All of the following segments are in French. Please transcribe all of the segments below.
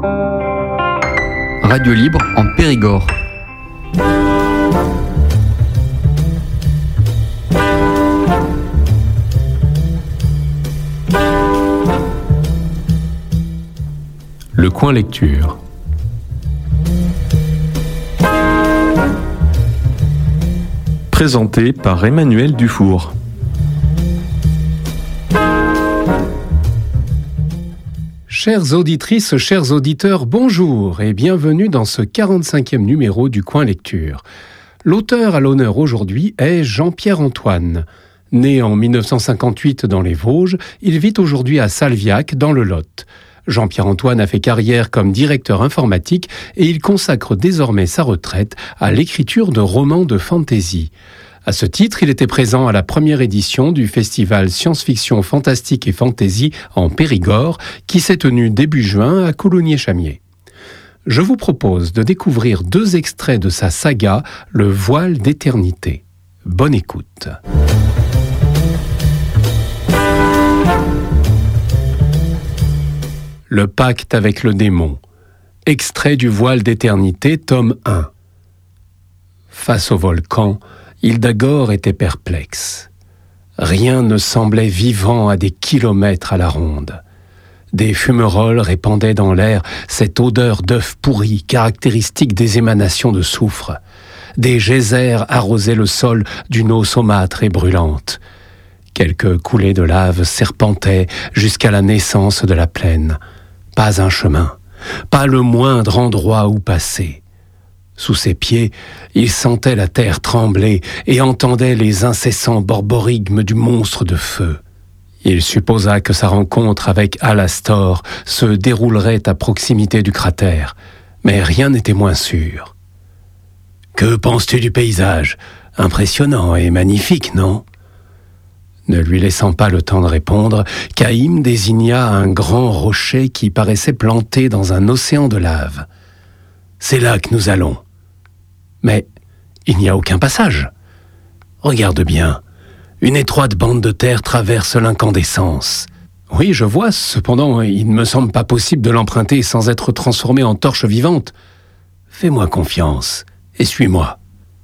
Radio Libre en Périgord. Le coin lecture. Présenté par Emmanuel Dufour. Chères auditrices, chers auditeurs, bonjour et bienvenue dans ce 45e numéro du Coin Lecture. L'auteur à l'honneur aujourd'hui est Jean-Pierre Antoine. Né en 1958 dans les Vosges, il vit aujourd'hui à Salviac dans le Lot. Jean-Pierre Antoine a fait carrière comme directeur informatique et il consacre désormais sa retraite à l'écriture de romans de fantasy. À ce titre, il était présent à la première édition du festival Science-Fiction Fantastique et Fantasy en Périgord, qui s'est tenu début juin à Coulommiers-Chamiers. Je vous propose de découvrir 2 extraits de sa saga « Le voile d'éternité ». Bonne écoute. Le pacte avec le démon. Extrait du voile d'éternité, tome 1. Face au volcan, Hildagor était perplexe. Rien ne semblait vivant à des kilomètres à la ronde. Des fumerolles répandaient dans l'air cette odeur d'œuf pourri caractéristique des émanations de soufre. Des geysers arrosaient le sol d'une eau saumâtre et brûlante. Quelques coulées de lave serpentaient jusqu'à la naissance de la plaine. Pas un chemin, pas le moindre endroit où passer. Sous ses pieds, il sentait la terre trembler et entendait les incessants borborigmes du monstre de feu. Il supposa que sa rencontre avec Alastor se déroulerait à proximité du cratère, mais rien n'était moins sûr. « Que penses-tu du paysage ? Impressionnant et magnifique, non ?» Ne lui laissant pas le temps de répondre, Caïm désigna un grand rocher qui paraissait planté dans un océan de lave. « C'est là que nous allons. » Mais il n'y a aucun passage. Regarde bien, une étroite bande de terre traverse l'incandescence. Oui, je vois, cependant, il ne me semble pas possible de l'emprunter sans être transformé en torche vivante. Fais-moi confiance et suis-moi.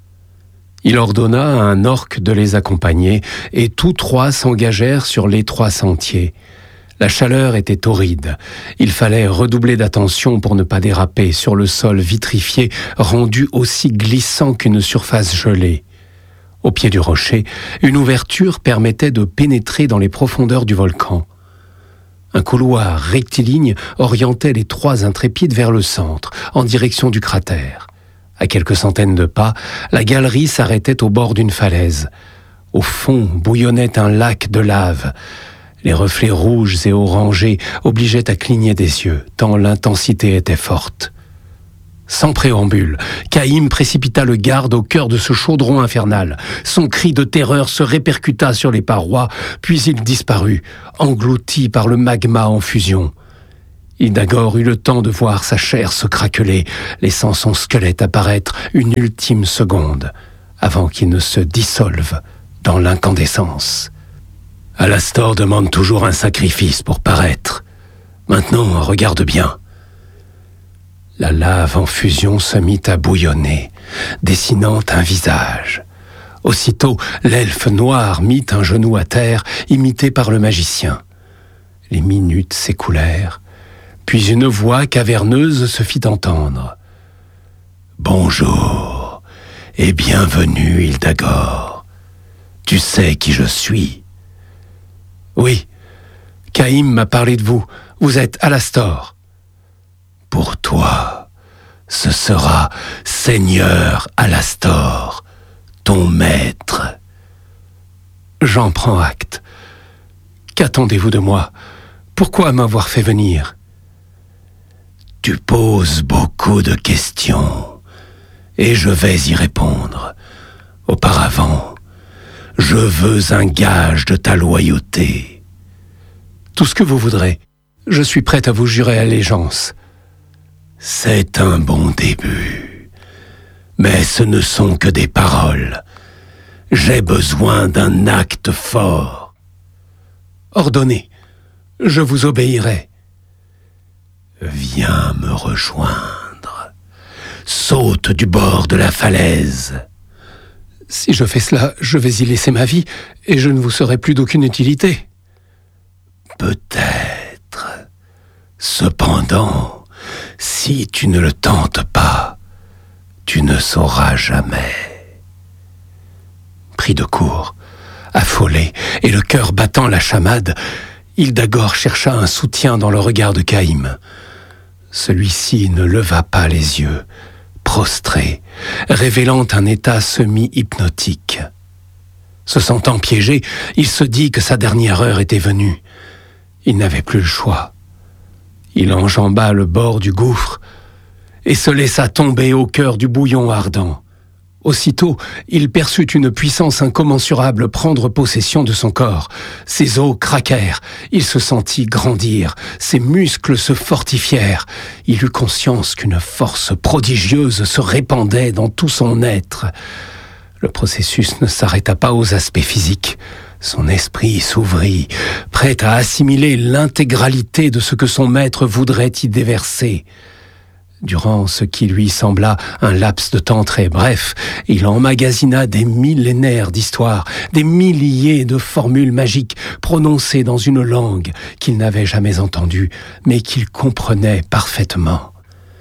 Il ordonna à un orc de les accompagner et tous 3 s'engagèrent sur l'étroit sentier. La chaleur était torride. Il fallait redoubler d'attention pour ne pas déraper sur le sol vitrifié, rendu aussi glissant qu'une surface gelée. Au pied du rocher, une ouverture permettait de pénétrer dans les profondeurs du volcan. Un couloir rectiligne orientait les 3 intrépides vers le centre, en direction du cratère. À quelques centaines de pas, la galerie s'arrêtait au bord d'une falaise. Au fond bouillonnait un lac de lave. Les reflets rouges et orangés obligeaient à cligner des yeux, tant l'intensité était forte. Sans préambule, Caïm précipita le garde au cœur de ce chaudron infernal. Son cri de terreur se répercuta sur les parois, puis il disparut, englouti par le magma en fusion. Hildagor eut le temps de voir sa chair se craqueler, laissant son squelette apparaître une ultime seconde, avant qu'il ne se dissolve dans l'incandescence. Alastor demande toujours un sacrifice pour paraître. Maintenant, regarde bien. La lave en fusion se mit à bouillonner, dessinant un visage. Aussitôt, l'elfe noir mit un genou à terre, imité par le magicien. Les minutes s'écoulèrent, puis une voix caverneuse se fit entendre. « Bonjour et bienvenue, Hildagor. Tu sais qui je suis. » « Oui, Caïm m'a parlé de vous. Vous êtes Alastor. »« Pour toi, ce sera Seigneur Alastor, ton maître. » J'en prends acte. Qu'attendez-vous de moi ? Pourquoi m'avoir fait venir ? Tu poses beaucoup de questions, et je vais y répondre. Auparavant, je veux un gage de ta loyauté. Tout ce que vous voudrez. Je suis prête à vous jurer allégeance. C'est un bon début. Mais ce ne sont que des paroles. J'ai besoin d'un acte fort. Ordonnez. Je vous obéirai. Viens me rejoindre. Saute du bord de la falaise. Si je fais cela, je vais y laisser ma vie et je ne vous serai plus d'aucune utilité. Peut-être. Cependant, si tu ne le tentes pas, tu ne sauras jamais. Pris de court, affolé et le cœur battant la chamade, Hildagor chercha un soutien dans le regard de Caïm. Celui-ci ne leva pas les yeux, prostré, révélant un état semi-hypnotique. Se sentant piégé, il se dit que sa dernière heure était venue. Il n'avait plus le choix. Il enjamba le bord du gouffre et se laissa tomber au cœur du bouillon ardent. Aussitôt, il perçut une puissance incommensurable prendre possession de son corps. Ses os craquèrent, il se sentit grandir, ses muscles se fortifièrent. Il eut conscience qu'une force prodigieuse se répandait dans tout son être. Le processus ne s'arrêta pas aux aspects physiques. Son esprit s'ouvrit, prêt à assimiler l'intégralité de ce que son maître voudrait y déverser. Durant ce qui lui sembla un laps de temps très bref, il emmagasina des millénaires d'histoires, des milliers de formules magiques prononcées dans une langue qu'il n'avait jamais entendue, mais qu'il comprenait parfaitement.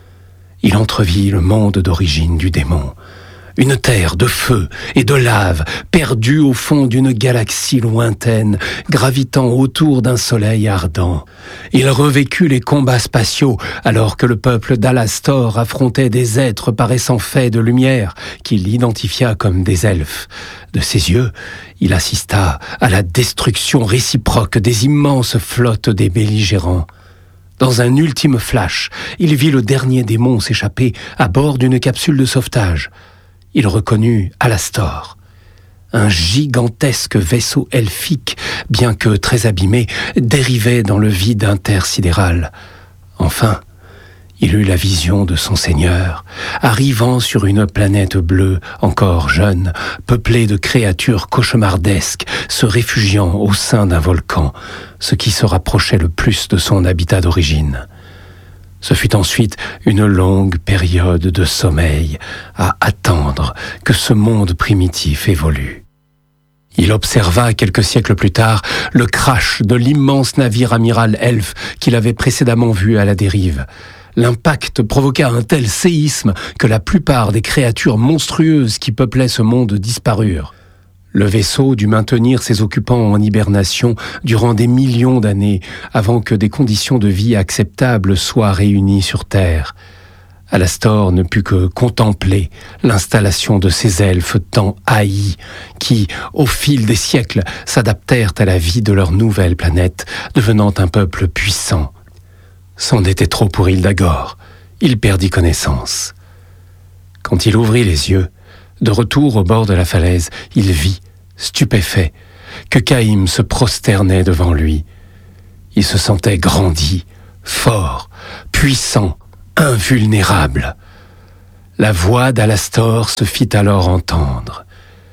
Il entrevit le monde d'origine du démon, une terre de feu et de lave perdue au fond d'une galaxie lointaine, gravitant autour d'un soleil ardent. Il revécut les combats spatiaux alors que le peuple d'Alastor affrontait des êtres paraissant faits de lumière qu'il identifia comme des elfes. De ses yeux, il assista à la destruction réciproque des immenses flottes des belligérants. Dans un ultime flash, il vit le dernier démon s'échapper à bord d'une capsule de sauvetage. Il reconnut Alastor. Un gigantesque vaisseau elfique, bien que très abîmé, dérivait dans le vide intersidéral. Enfin, il eut la vision de son seigneur, arrivant sur une planète bleue, encore jeune, peuplée de créatures cauchemardesques, se réfugiant au sein d'un volcan, ce qui se rapprochait le plus de son habitat d'origine. Ce fut ensuite une longue période de sommeil à attendre que ce monde primitif évolue. Il observa quelques siècles plus tard le crash de l'immense navire amiral elfe qu'il avait précédemment vu à la dérive. L'impact provoqua un tel séisme que la plupart des créatures monstrueuses qui peuplaient ce monde disparurent. Le vaisseau dut maintenir ses occupants en hibernation durant des millions d'années avant que des conditions de vie acceptables soient réunies sur Terre. Alastor ne put que contempler l'installation de ces elfes tant haïs qui, au fil des siècles, s'adaptèrent à la vie de leur nouvelle planète, devenant un peuple puissant. C'en était trop pour Hildagor. Il perdit connaissance. Quand il ouvrit les yeux, de retour au bord de la falaise, il vit, stupéfait, que Caïm se prosternait devant lui. Il se sentait grandi, fort, puissant, invulnérable. La voix d'Alastor se fit alors entendre.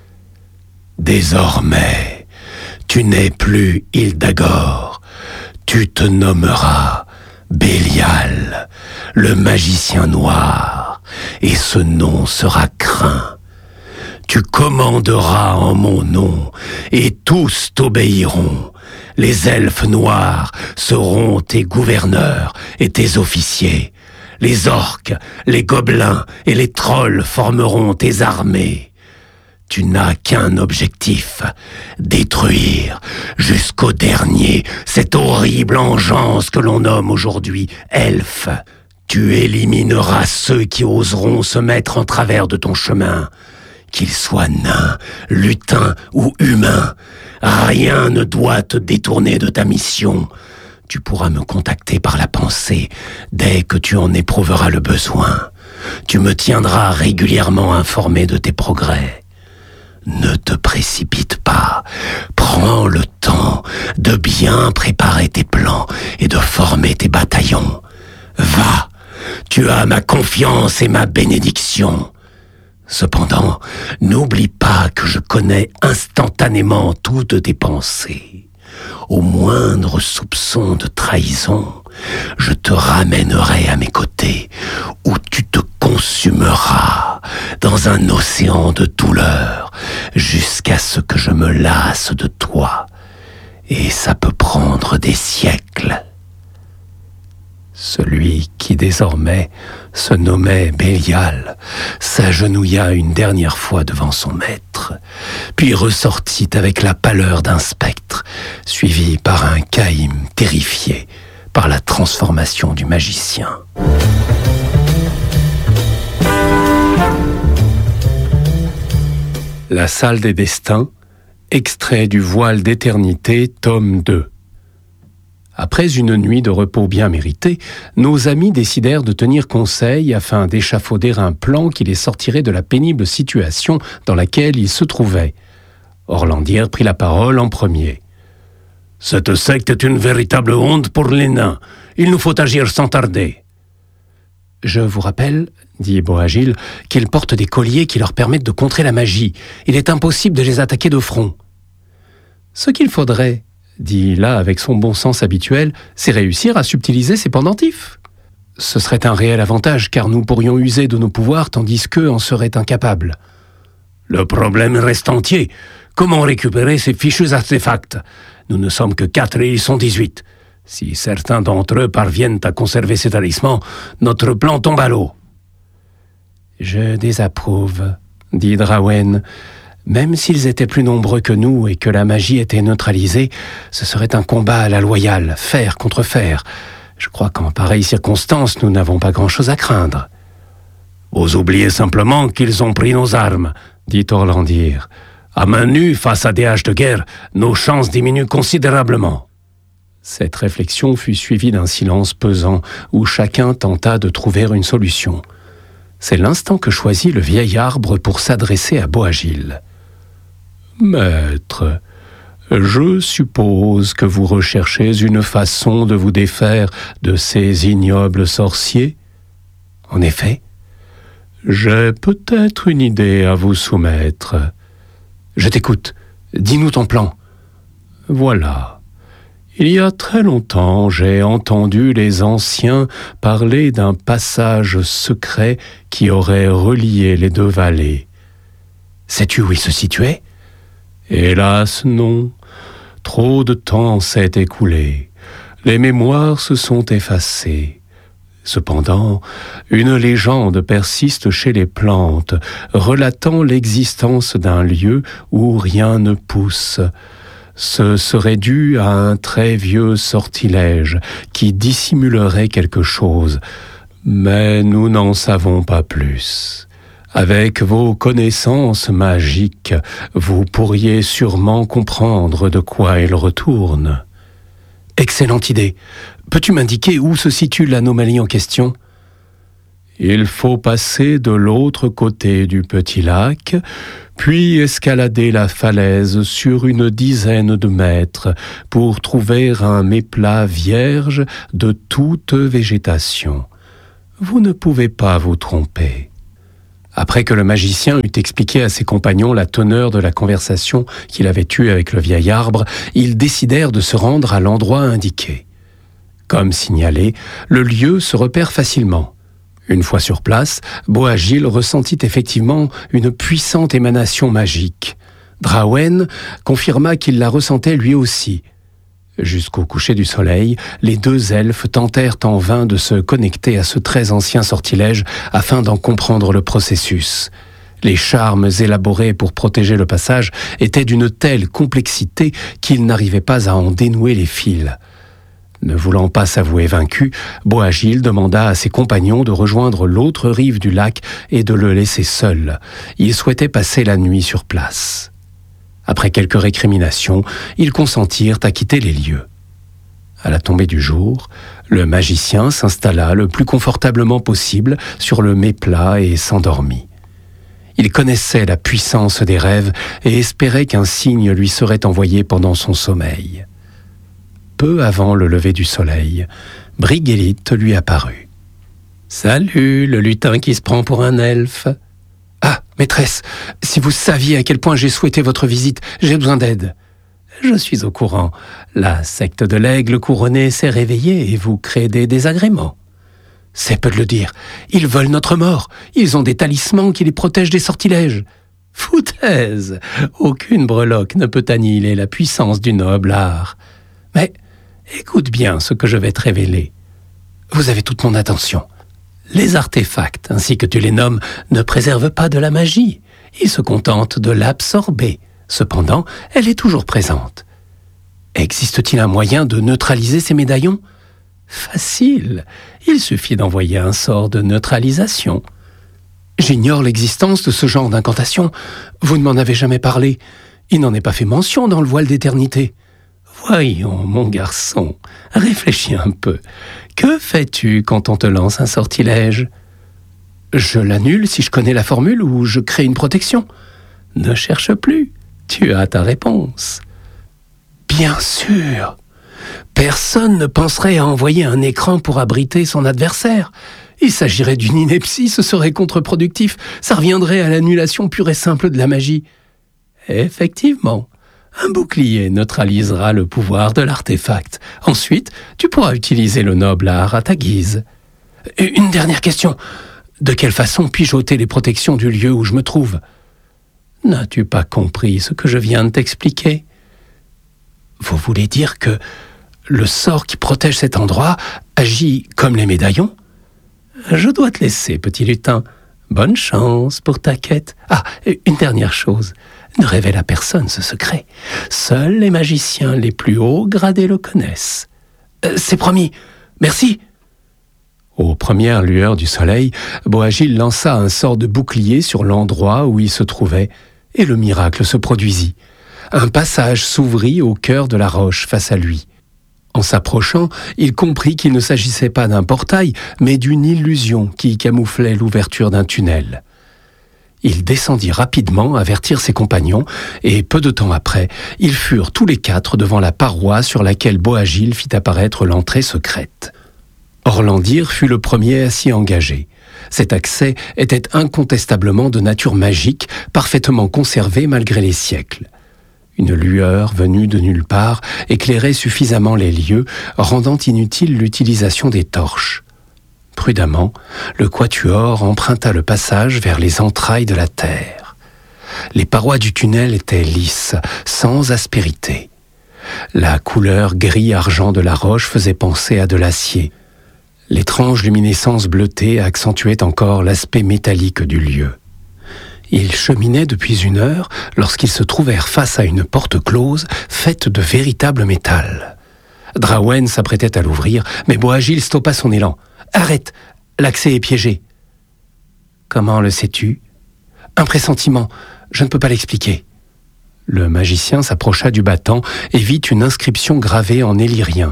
« Désormais, tu n'es plus Hildagor, tu te nommeras Bélial, le magicien noir, et ce nom sera craint. Tu commanderas en mon nom, et tous t'obéiront. Les elfes noirs seront tes gouverneurs et tes officiers. Les orques, les gobelins et les trolls formeront tes armées. Tu n'as qu'un objectif, détruire jusqu'au dernier cette horrible engeance que l'on nomme aujourd'hui elfe. Tu élimineras ceux qui oseront se mettre en travers de ton chemin. Qu'ils soient nains, lutins ou humains, rien ne doit te détourner de ta mission. Tu pourras me contacter par la pensée dès que tu en éprouveras le besoin. Tu me tiendras régulièrement informé de tes progrès. Ne te précipite pas. Prends le temps de bien préparer tes plans et de former tes bataillons. Va, tu as ma confiance et ma bénédiction. Cependant, n'oublie pas que je connais instantanément toutes tes pensées. Au moindre soupçon de trahison, Je te ramènerai à mes côtés, où tu te consumeras dans un océan de douleur, jusqu'à ce que je me lasse de toi. Et ça peut prendre des siècles. » Celui qui désormais se nommait Bélial s'agenouilla une dernière fois devant son maître, puis ressortit avec la pâleur d'un spectre, suivi par un Caïm terrifié par la transformation du magicien. La salle des destins, extrait du Voile d'éternité, tome 2. Après une nuit de repos bien méritée, nos amis décidèrent de tenir conseil afin d'échafauder un plan qui les sortirait de la pénible situation dans laquelle ils se trouvaient. Orlandière prit la parole en premier. « Cette secte est une véritable honte pour les nains. Il nous faut agir sans tarder. » « Je vous rappelle, dit Boagil, qu'ils portent des colliers qui leur permettent de contrer la magie. Il est impossible de les attaquer de front. »« Ce qu'il faudrait, dit là avec son bon sens habituel, c'est réussir à subtiliser ces pendentifs. Ce serait un réel avantage, car nous pourrions user de nos pouvoirs tandis qu'eux en seraient incapables. »« Le problème reste entier. Comment récupérer ces fichus artefacts ? Nous ne sommes que 4 et ils sont 18. Si certains d'entre eux parviennent à conserver ces talismans, notre plan tombe à l'eau. »« Je désapprouve, dit Drawen. Même s'ils étaient plus nombreux que nous et que la magie était neutralisée, ce serait un combat à la loyale, fer contre fer. Je crois qu'en pareille circonstance, nous n'avons pas grand-chose à craindre. »« Vous oubliez simplement qu'ils ont pris nos armes, dit Orlandir. À main nue, face à des haches de guerre, nos chances diminuent considérablement. » Cette réflexion fut suivie d'un silence pesant où chacun tenta de trouver une solution. C'est l'instant que choisit le vieil arbre pour s'adresser à Boagil. « Maître, je suppose que vous recherchez une façon de vous défaire de ces ignobles sorciers ? » ?»« En effet. »« J'ai peut-être une idée à vous soumettre. »« Je t'écoute. Dis-nous ton plan. »« Voilà. Il y a très longtemps, j'ai entendu les anciens parler d'un passage secret qui aurait relié les deux vallées. »« Sais-tu où il se situait ? » ?»« Hélas, non. Trop de temps s'est écoulé. Les mémoires se sont effacées. Cependant, une légende persiste chez les plantes, relatant l'existence d'un lieu où rien ne pousse. Ce serait dû à un très vieux sortilège qui dissimulerait quelque chose, mais nous n'en savons pas plus. Avec vos connaissances magiques, vous pourriez sûrement comprendre de quoi il retourne. »« Excellente idée. Peux-tu m'indiquer où se situe l'anomalie en question ? » « Il faut passer de l'autre côté du petit lac, puis escalader la falaise sur une dizaine de mètres pour trouver un méplat vierge de toute végétation. Vous ne pouvez pas vous tromper. » Après que le magicien eut expliqué à ses compagnons la teneur de la conversation qu'il avait eue avec le vieil arbre, ils décidèrent de se rendre à l'endroit indiqué. Comme signalé, le lieu se repère facilement. Une fois sur place, Boagil ressentit effectivement une puissante émanation magique. Drawen confirma qu'il la ressentait lui aussi. Jusqu'au coucher du soleil, les deux elfes tentèrent en vain de se connecter à ce très ancien sortilège afin d'en comprendre le processus. Les charmes élaborés pour protéger le passage étaient d'une telle complexité qu'ils n'arrivaient pas à en dénouer les fils. Ne voulant pas s'avouer vaincu, Boagil demanda à ses compagnons de rejoindre l'autre rive du lac et de le laisser seul. Il souhaitait passer la nuit sur place. Après quelques récriminations, ils consentirent à quitter les lieux. À la tombée du jour, le magicien s'installa le plus confortablement possible sur le méplat et s'endormit. Il connaissait la puissance des rêves et espérait qu'un signe lui serait envoyé pendant son sommeil. Peu avant le lever du soleil, Brigitte lui apparut. « Salut, le lutin qui se prend pour un elfe. »« Ah, maîtresse, si vous saviez à quel point j'ai souhaité votre visite, j'ai besoin d'aide. » Je suis au courant. La secte de l'aigle couronné s'est réveillée et vous crée des désagréments. C'est peu de le dire. Ils veulent notre mort. Ils ont des talismans qui les protègent des sortilèges. Foutaise! Aucune breloque ne peut annihiler la puissance du noble art. Mais écoute bien ce que je vais te révéler. Vous avez toute mon attention. Les artefacts, ainsi que tu les nommes, ne préservent pas de la magie. Ils se contentent de l'absorber. Cependant, elle est toujours présente. Existe-t-il un moyen de neutraliser ces médaillons ? Facile. Il suffit d'envoyer un sort de neutralisation. J'ignore l'existence de ce genre d'incantation. Vous ne m'en avez jamais parlé. Il n'en est pas fait mention dans le voile d'éternité. Voyons, mon garçon, réfléchis un peu. Que fais-tu quand on te lance un sortilège ? Je l'annule si je connais la formule ou je crée une protection. Ne cherche plus, tu as ta réponse. Bien sûr. Personne ne penserait à envoyer un écran pour abriter son adversaire. Il s'agirait d'une ineptie, ce serait contre-productif. Ça reviendrait à l'annulation pure et simple de la magie. Effectivement, un bouclier neutralisera le pouvoir de l'artefact. Ensuite, tu pourras utiliser le noble art à ta guise. Une dernière question. De quelle façon puis-je ôter les protections du lieu où je me trouve ? N'as-tu pas compris ce que je viens de t'expliquer ? Vous voulez dire que le sort qui protège cet endroit agit comme les médaillons ? Je dois te laisser, petit lutin. Bonne chance pour ta quête. Ah, une dernière chose. Ne révèle à personne ce secret. Seuls les magiciens les plus hauts gradés le connaissent. C'est promis. Merci. Aux premières lueurs du soleil, Boagil lança un sort de bouclier sur l'endroit où il se trouvait, et le miracle se produisit. Un passage s'ouvrit au cœur de la roche face à lui. En s'approchant, il comprit qu'il ne s'agissait pas d'un portail, mais d'une illusion qui camouflait l'ouverture d'un tunnel. Il descendit rapidement avertir ses compagnons, et peu de temps après, ils furent tous les quatre devant la paroi sur laquelle Boagil fit apparaître l'entrée secrète. Orlandir fut le premier à s'y engager. Cet accès était incontestablement de nature magique, parfaitement conservé malgré les siècles. Une lueur venue de nulle part éclairait suffisamment les lieux, rendant inutile l'utilisation des torches. Prudemment, le quatuor emprunta le passage vers les entrailles de la terre. Les parois du tunnel étaient lisses, sans aspérité. La couleur gris-argent de la roche faisait penser à de l'acier. L'étrange luminescence bleutée accentuait encore l'aspect métallique du lieu. Ils cheminaient depuis 1 heure lorsqu'ils se trouvèrent face à une porte close faite de véritable métal. Drawen s'apprêtait à l'ouvrir, mais Boagil stoppa son élan. « Arrête, l'accès est piégé. »« Comment le sais-tu ?»« Un pressentiment, je ne peux pas l'expliquer. » Le magicien s'approcha du battant et vit une inscription gravée en illyrien.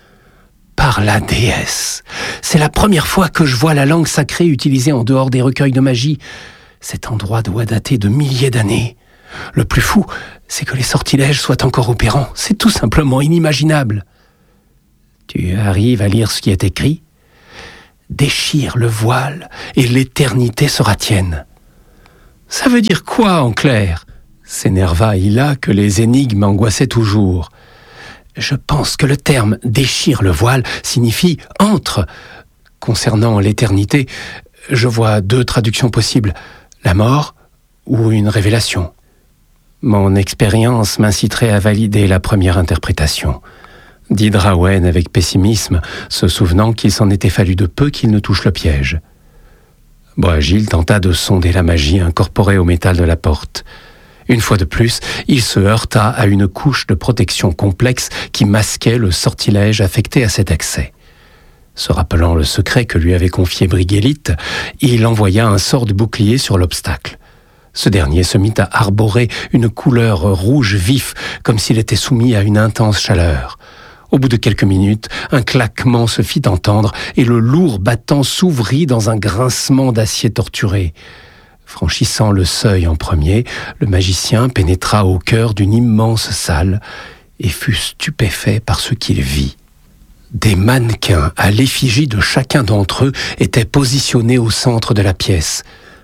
« Par la déesse, c'est la première fois que je vois la langue sacrée utilisée en dehors des recueils de magie. Cet endroit doit dater de milliers d'années. Le plus fou, c'est que les sortilèges soient encore opérants. C'est tout simplement inimaginable. » « Tu arrives à lire ce qui est écrit ? Déchire le voile et l'éternité sera tienne. » « Ça veut dire quoi en clair ?» s'énerva Ila que les énigmes angoissaient toujours. « Je pense que le terme « déchire le voile » signifie « entre ». Concernant l'éternité, je vois 2 traductions possibles, la mort ou une révélation. Mon expérience m'inciterait à valider la première interprétation, dit Drawen avec pessimisme, se souvenant qu'il s'en était fallu de peu qu'il ne touche le piège. Boagil tenta de sonder la magie incorporée au métal de la porte. Une fois de plus, il se heurta à une couche de protection complexe qui masquait le sortilège affecté à cet accès. Se rappelant le secret que lui avait confié Brigitte, il envoya un sort de bouclier sur l'obstacle. Ce dernier se mit à arborer une couleur rouge vif, comme s'il était soumis à une intense chaleur. Au bout de quelques minutes, un claquement se fit entendre et le lourd battant s'ouvrit dans un grincement d'acier torturé. Franchissant le seuil en premier, le magicien pénétra au cœur d'une immense salle et fut stupéfait par ce qu'il vit. Des mannequins à l'effigie de chacun d'entre eux étaient positionnés au centre de la pièce.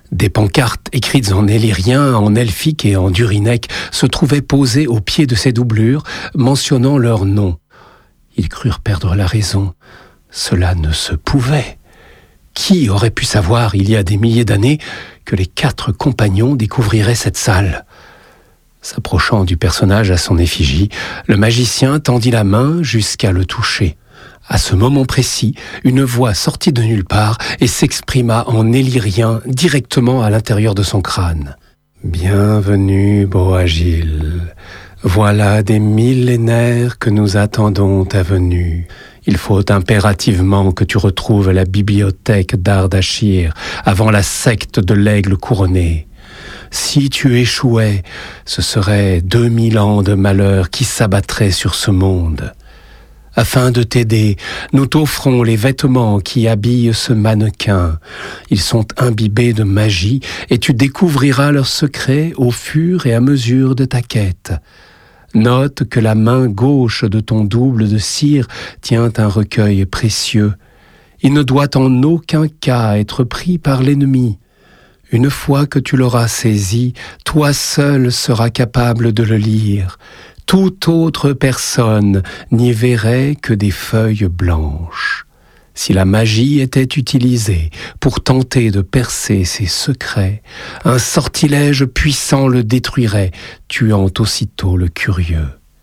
Des pancartes écrites en illyrien, en elfique et en durinec se trouvaient posées au pied de ces doublures, mentionnant leurs noms. Ils crurent perdre la raison. Cela ne se pouvait. Qui aurait pu savoir, il y a des milliers d'années, que les 4 compagnons découvriraient cette salle ? S'approchant du personnage à son effigie, le magicien tendit la main jusqu'à le toucher. À ce moment précis, une voix sortit de nulle part et s'exprima en illyrien directement à l'intérieur de son crâne. « Bienvenue, Boagil. Voilà des millénaires que nous attendons ta venue. Il faut impérativement que tu retrouves la bibliothèque d'Ardashir avant la secte de l'aigle couronné. Si tu échouais, ce serait 2000 ans de malheur qui s'abattraient sur ce monde. Afin de t'aider, nous t'offrons les vêtements qui habillent ce mannequin. Ils sont imbibés de magie et tu découvriras leurs secrets au fur et à mesure de ta quête. Note que la main gauche de ton double de cire tient un recueil précieux. Il ne doit en aucun cas être pris par l'ennemi. Une fois que tu l'auras saisi, toi seul seras capable de le lire. Toute autre personne n'y verrait que des feuilles blanches. Si la magie était utilisée pour tenter de percer ses secrets, un sortilège puissant le détruirait, tuant aussitôt le curieux.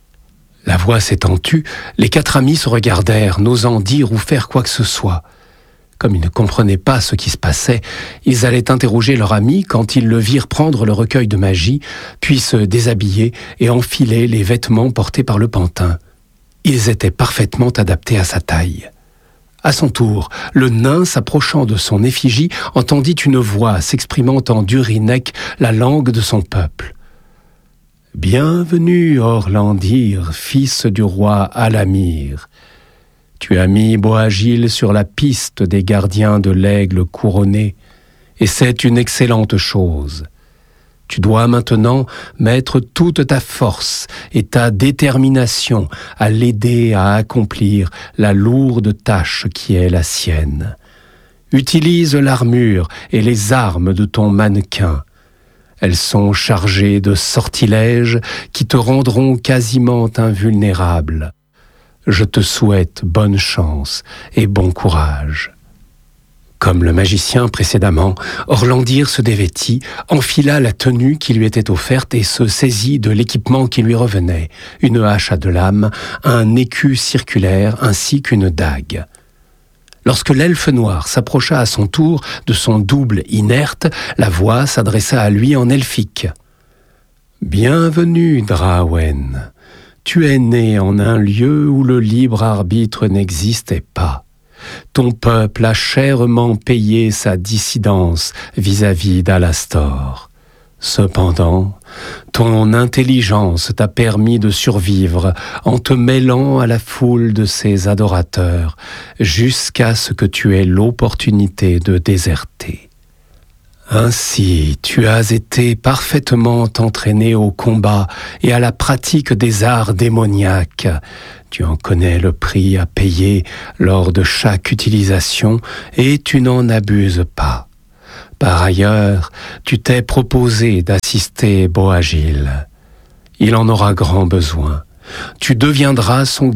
La voix s'étant tue, les 4 amis se regardèrent, n'osant dire ou faire quoi que ce soit. Comme ils ne comprenaient pas ce qui se passait, ils allaient interroger leur ami quand ils le virent prendre le recueil de magie, puis se déshabiller et enfiler les vêtements portés par le pantin. Ils étaient parfaitement adaptés à sa taille. À son tour, le nain, s'approchant de son effigie, entendit une voix s'exprimant en durinec, la langue de son peuple. « Bienvenue, Orlandir, fils du roi Alamir. Tu as mis Boagil sur la piste des gardiens de l'aigle couronné, et c'est une excellente chose. Tu dois maintenant mettre toute ta force et ta détermination à l'aider à accomplir la lourde tâche qui est la sienne. Utilise l'armure et les armes de ton mannequin. Elles sont chargées de sortilèges qui te rendront quasiment invulnérable. Je te souhaite bonne chance et bon courage. » Comme le magicien précédemment, Orlandir se dévêtit, enfila la tenue qui lui était offerte et se saisit de l'équipement qui lui revenait, une hache à 2 lames, un écu circulaire ainsi qu'une dague. Lorsque l'elfe noir s'approcha à son tour de son double inerte, la voix s'adressa à lui en elfique. « Bienvenue, Drawen. Tu es né en un lieu où le libre arbitre n'existait pas. Ton peuple a chèrement payé sa dissidence vis-à-vis d'Alastor. Cependant, ton intelligence t'a permis de survivre en te mêlant à la foule de ses adorateurs jusqu'à ce que tu aies l'opportunité de déserter. Ainsi, tu as été parfaitement entraîné au combat et à la pratique des arts démoniaques. Tu en connais le prix à payer lors de chaque utilisation et tu n'en abuses pas. Par ailleurs, tu t'es proposé d'assister Boagil. Il en aura grand besoin. Tu deviendras son